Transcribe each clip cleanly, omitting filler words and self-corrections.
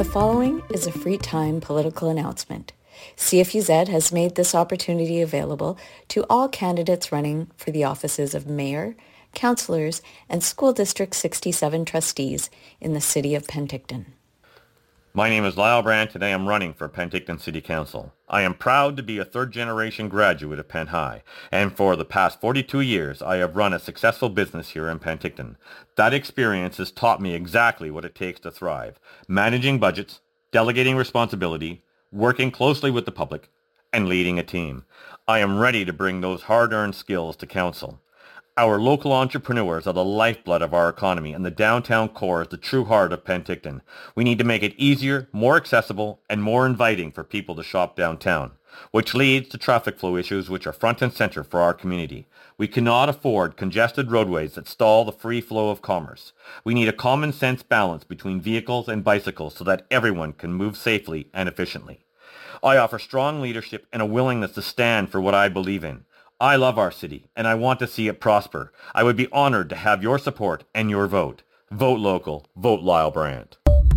The following is a free time political announcement. CFUZ has made this opportunity available to all candidates running for the offices of mayor, councillors, and School District 67 trustees in the city of Penticton. My name is Lyle Brandt. Today I'm running for Penticton City Council. I am proud to be a third-generation graduate of Penn High, and for the past 42 years I have run a successful business here in Penticton. That experience has taught me exactly what it takes to thrive: managing budgets, delegating responsibility, working closely with the public, and leading a team. I am ready to bring those hard-earned skills to council. Our local entrepreneurs are the lifeblood of our economy, and the downtown core is the true heart of Penticton. We need to make it easier, more accessible, and more inviting for people to shop downtown, which leads to traffic flow issues which are front and center for our community. We cannot afford congested roadways that stall the free flow of commerce. We need a common sense balance between vehicles and bicycles so that everyone can move safely and efficiently. I offer strong leadership and a willingness to stand for what I believe in. I love our city, and I want to see it prosper. I would be honored to have your support and your vote. Vote local. Vote Lyle Brandt.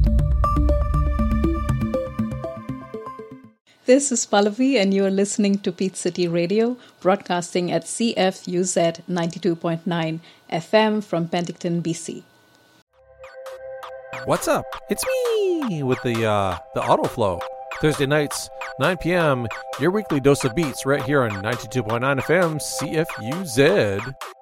This is Pallavi, and you are listening to Peach City Radio, broadcasting at CFUZ 92.9 FM from Penticton, BC. What's up? It's me with the Autoflow. Thursday nights, 9 p.m., your weekly dose of beats right here on 92.9 FM CFUZ.